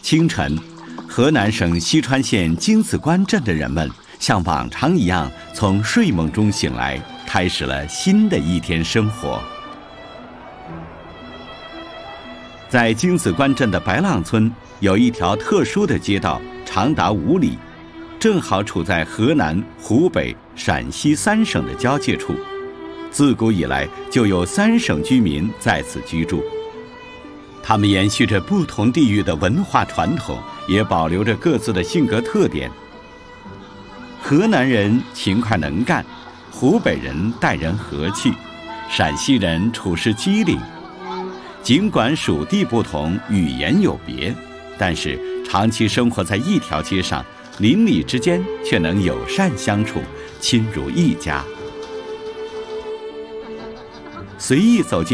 清晨，河南省西川县京子关镇的人们像往常一样从睡梦中醒来，开始了新的一天生活。在京子关镇的白浪村，有一条特殊的街道，长达5里，正好处在河南、湖北、陕西3省的交界处。自古以来，就有3省居民在此居住。他们延续着不同地域的文化传统，也保留着各自的性格特点。河南人勤快能干，湖北人待人和气，陕西人处事机灵。尽管属地不同，语言有别，但是长期生活在一条街上，邻里之间却能友善相处，亲如一家。随意走进